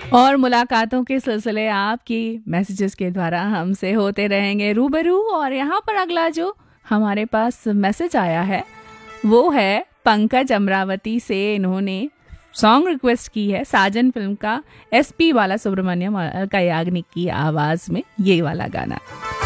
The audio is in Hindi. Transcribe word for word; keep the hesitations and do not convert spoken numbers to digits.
और मुलाकातों के सिलसिले आपकी मैसेजेस के द्वारा हमसे होते रहेंगे रूबरू। और यहाँ पर अगला जो हमारे पास मैसेज आया है वो है पंकज अमरावती से। इन्होंने सॉन्ग रिक्वेस्ट की है साजन फिल्म का एसपी बाला सुब्रमण्यम का याग्निक की आवाज में ये वाला गाना।